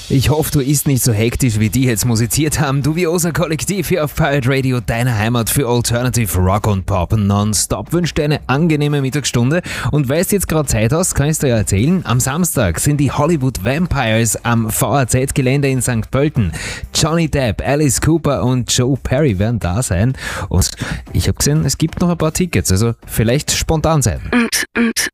Ich hoffe, du isst nicht so hektisch, wie die jetzt musiziert haben. Dubioser Kollektiv hier auf Pirate Radio, deine Heimat für Alternative Rock und Pop nonstop. Wünsche dir eine angenehme Mittagsstunde. Und weil du jetzt gerade Zeit hast, kann ich dir ja erzählen, am Samstag sind die Hollywood Vampires am VAZ-Gelände in St. Pölten. Johnny Depp, Alice Cooper und Joe Perry werden da sein. Und ich habe gesehen, es gibt noch ein paar Tickets, also vielleicht spontan sein.